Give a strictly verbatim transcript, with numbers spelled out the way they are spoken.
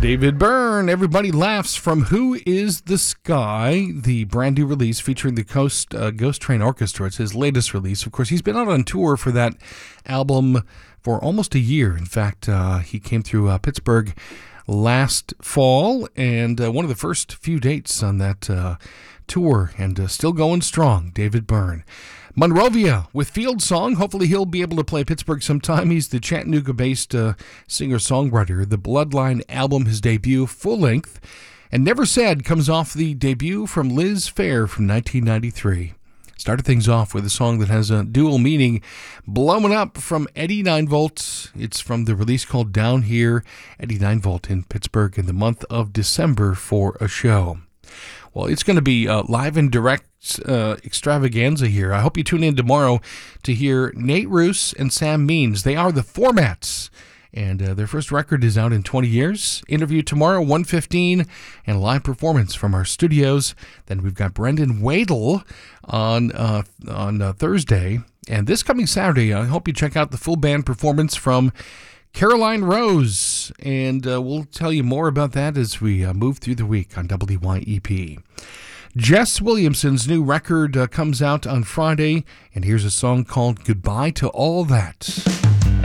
David Byrne, Everybody Laughs from Who Is the Sky, the brand new release featuring the Coast uh, Ghost Train Orchestra. It's his latest release. Of course, he's been out on tour for that album for almost a year. In fact, uh, he came through uh, Pittsburgh last fall, and uh, one of the first few dates on that uh, tour, and uh, still going strong, David Byrne. Monrovia with Field Song. Hopefully he'll be able to play Pittsburgh sometime. He's the Chattanooga-based uh, singer-songwriter. The Bloodline album, his debut, full length. And Never Said comes off the debut from Liz Phair from nineteen ninety-three. Started things off with a song that has a dual meaning, Blowing Up from Eddie nine volt. It's from the release called Down Here. Eddie nine volt in Pittsburgh in the month of December for a show. Well, it's going to be uh, live and direct uh, extravaganza here. I hope you tune in tomorrow to hear Nate Roos and Sam Means. They are the Formats, and uh, their first record is out in twenty years. Interview tomorrow, one fifteen, and a live performance from our studios. Then we've got Brendan Wadle on, uh, on uh, Thursday. And this coming Saturday, I hope you check out the full band performance from Caroline Rose, and uh, we'll tell you more about that as we uh, move through the week on W Y E P. Jess Williamson's new record uh, comes out on Friday, and here's a song called Goodbye to All That.